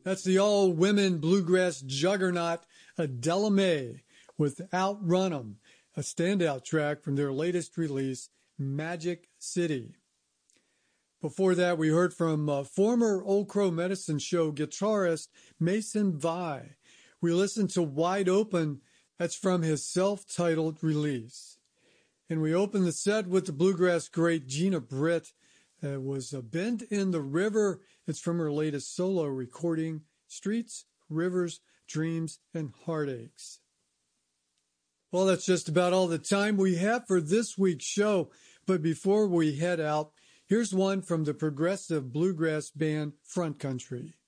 That's the all-women bluegrass juggernaut Adela Mae with Outrun 'Em, a standout track from their latest release, Magic City. Before that, we heard from former Old Crow Medicine Show guitarist Mason Vai. We listened to Wide Open. That's from his self-titled release. And we opened the set with the bluegrass great Gina Britt. It was a Bend in the River. It's from her latest solo recording, Streets, Rivers, Dreams, and Heartaches. Well, that's just about all the time we have for this week's show. But before we head out, here's one from the progressive bluegrass band Front Country.